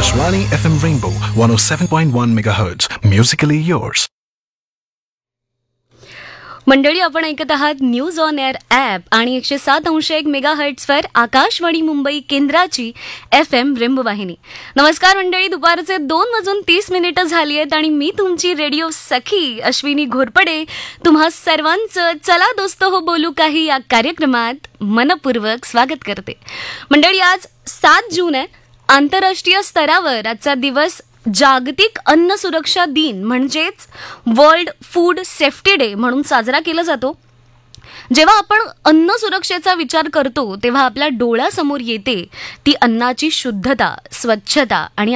Akashvani FM Rainbow 107.1 MHz. Musically yours. मंडळी, आपण ऐकत आहात न्यूज ऑन एअर ॲप आणि 107.1 मेगाहर्ट्झवर आकाशवाणी मुंबई केंद्राची FM रेम्बो वाहिनी. नमस्कार मंडळी, दुपारचे 2:30 झाली आहेत आणि मी तुमची रेडिओ सखी अश्विनी घोरपडे तुम्हा सर्वांचं चला दोस्त हो बोलू काही या कार्यक्रमात मनपूर्वक स्वागत करते. मंडळी, आज 7 जून आहे. आंतरराष्ट्रीय स्तरावर आजचा दिवस जागतिक अन्न सुरक्षा दिन म्हणजेच वर्ल्ड फूड सेफ्टी डे म्हणून साजरा केला जातो. जेव्हा आपण अन्न सुरक्षेचा विचार करतो तेव्हा आपल्या डोळ्यासमोर येते ती अन्नाची शुद्धता, स्वच्छता आणि